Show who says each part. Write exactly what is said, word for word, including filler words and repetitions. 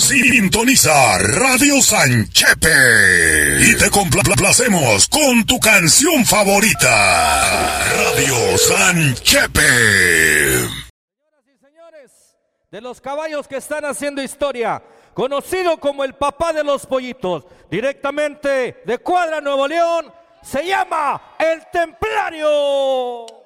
Speaker 1: Sintoniza Radio Sanchepe y te complacemos con tu canción favorita. Radio Sanchepe.
Speaker 2: Señoras y señores, de los caballos que están haciendo historia, conocido como el papá de los pollitos, directamente de Cuadra, Nuevo León, se llama El Templario.